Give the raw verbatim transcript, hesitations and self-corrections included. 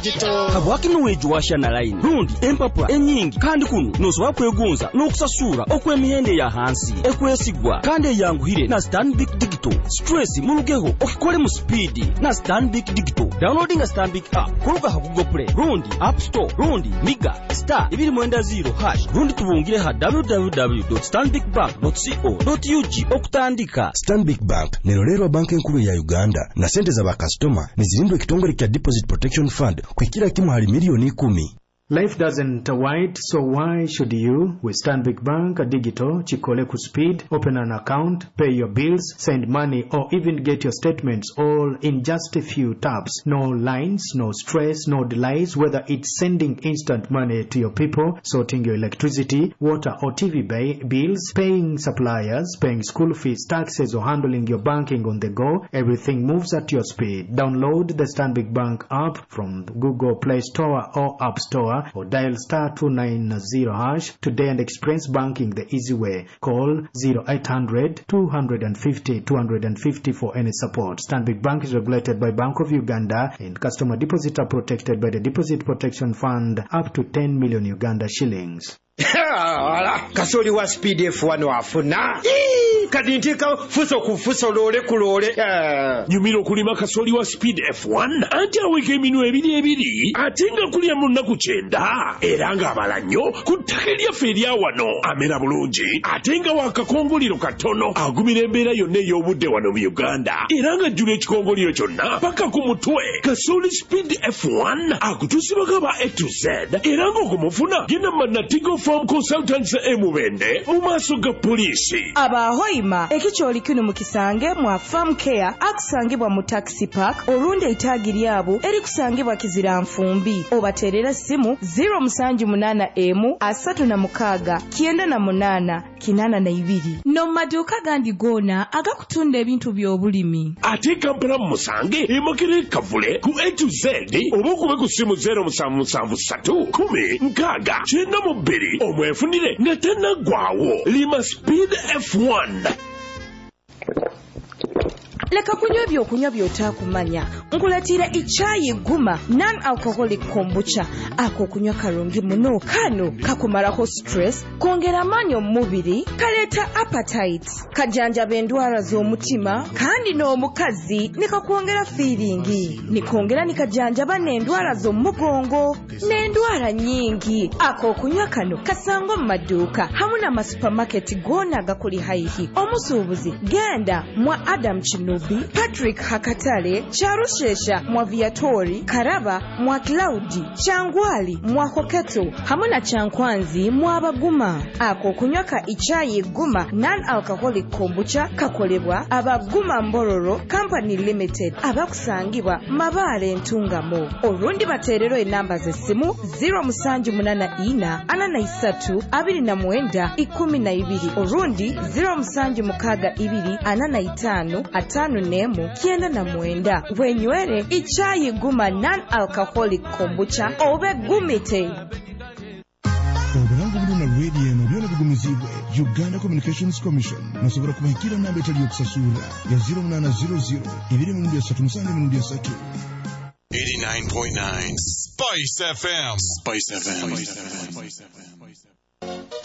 digital habwakino wejuwasha na line rundi empapula enyingi kandi kuno nosobola kwegonza n'okusasura okw'emihende ya hansi ekwesigwa kandi eyanguhire na Stanbic Digital. Stress mulugeho okikole mu speed na Stanbic Digital. Downloading a Stanbic app kuluga ha Google Play rundi App Store rundi miga star ibiri mwenda zero hash rundi tubungire ha w w w dot stanbic bank dot co dot u g okutandika. Stanbic Bank nero lero banki nkulu ya Uganda na sente za bakastoma nizilindwe kitongole kya Deposit Protection Fund kwa kila kimu hali milioni kumi. Life doesn't wait, so why should you? With Stanbic Bank Digital, chikole ku speed, open an account, pay your bills, send money, or even get your statements all in just a few taps. No lines, no stress, no delays, whether it's sending instant money to your people, sorting your electricity, water, or T V bay, bills, paying suppliers, paying school fees, taxes, or handling your banking on the go. Everything moves at your speed. Download the Stanbic Bank app from Google Play Store or App Store, or dial star two nine zero hash today and experience banking the easy way. Call zero eight hundred two fifty two fifty for any support. Stanbic Bank is regulated by Bank of Uganda, and customer deposits are protected by the Deposit Protection Fund up to ten million Uganda shillings. Kasoli wa speed F one wafuna kadintika fuso kufuso lole kulole nyumiro kulima kasoli wa speed F one anti aweke minu ebiri ebiri atenga kulia munaku chenda eranga abalanyo kutakelia feria wano amera bulungi atenga wakakongoliro katono agumira embera yonne y'obudde wano mu Uganda eranga jule ekikongoliro kyonna paka ku mutwe. Kasoli speed F one akutusibaka ba A to Z eranga okumufuna gina manatigo from consultants emubende mumaso ga polisi abahoima ekicholi kino mukisange mwa farm care akusangibwa mu taxi park olunde itagi lyabo eri kusangibwa kizira nfumbi obaterera simu zero musanju munana emu asatu na mukaga kienda na munana kinana na ibiri no maduka gandi gona agakutunda ebintu by'obulimi ate Kampala musange emakere kavule ku A to Z obukube ku simu zero musanvu musanvu satu kumi nkaga kienda mu bbiri omwefunire nga tannagwawo lima speed F one. Leka kunywa ebyokunywa by'otaakumanya nkulatira ichayi guma non-alcoholic kombucha ako kunywa kalungi muno kano kakumalaho stress kongera amaanyi omubiri kaleeta appetite kajanjaba endwala z'omutima kandi n'omukazi nikakwongera feelingi nikongera nikajanjaba n'endwala z'omugongo n'endwala nyingi ako kunywa kano kasango mu maduuka hamu n'amasupamaketi gona agakuli haihi omusuubuzi genda mwa Adam Chinubi Patrick Hakatale Charushesha mwa Viatori Karaba mwa Claudi Changwali mwa Koketo hamuna Chankwanzi mwa Baguma ako kunywaka ichayi guma non-alcoholic kombucha kakolebwa abaguma Mbororo Company Limited abakusangibwa Mabale Ntungamo orundi baterero enamba zesimu zero musanju munana ina anana isatu abiri na mwenda ikumi na ibiri orundi zero musanju mukaga ibiri anana itanu atanu nemu kienda na mwenda wenywere ichayi guma non-alcoholic kombucha obe gumite. Obulango buli na radio eno byona bigumizibwe Uganda Communications Commission nasobora kubahikira namba etali yokusasula ya zero nine zero zero ibiri mundu ya satu musange mundu ya satu. eighty-nine point nine Spice F M. Spice F M. Spice F M.